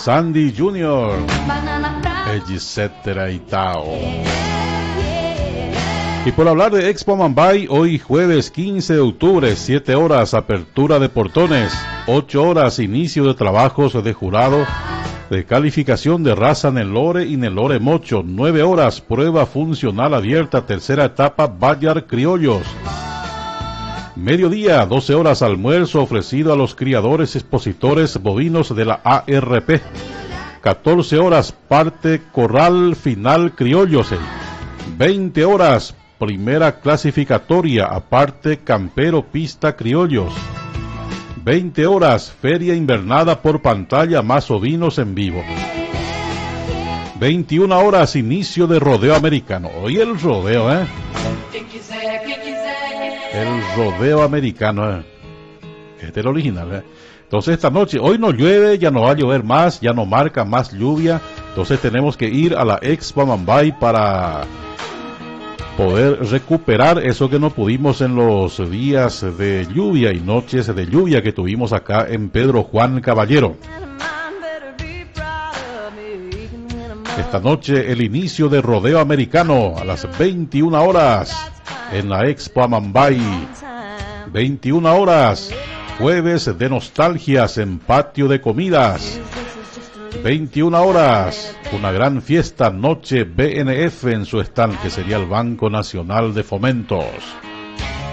Sandy Jr., etcétera y Tao. Y por hablar de Expo Mambay, hoy jueves 15 de octubre, 7 horas, apertura de portones, 8 horas, inicio de trabajos de jurado, de calificación de raza Nelore y Nelore Mocho, 9 horas, prueba funcional abierta, tercera etapa, Bayar Criollos. Mediodía, 12 horas, almuerzo ofrecido a los criadores expositores bovinos de la ARP. 14 horas, parte corral final criollos. 20 horas, primera clasificatoria, aparte campero pista criollos. 20 horas, feria invernada por pantalla más ovinos en vivo. 21 horas, inicio de rodeo americano. Hoy el rodeo, el rodeo americano, este es el original, Entonces esta noche, hoy no llueve, ya no va a llover más, ya no marca más lluvia. Entonces tenemos que ir a la Expo Mambay para poder recuperar eso que no pudimos en los días de lluvia y noches de lluvia que tuvimos acá en Pedro Juan Caballero. Esta noche el inicio de rodeo americano a las 21 horas en la Expo Mambay. 21 horas, jueves de nostalgias en patio de comidas. 21 horas, una gran fiesta, noche BNF en su stand, que sería el Banco Nacional de Fomentos.